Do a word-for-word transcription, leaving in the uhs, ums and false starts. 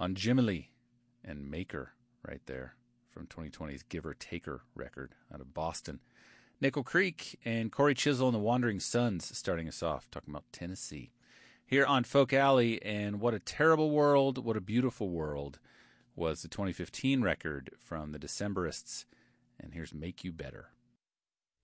on Jimmy and Maker right there from twenty twenty's Give or Taker record out of Boston. Nickel Creek and Corey Chisel and the Wandering Sons starting us off, talking about Tennessee. Here on Folk Alley, and What a Terrible World, What a Beautiful World was the twenty fifteen record from the Decemberists, and here's Make You Better.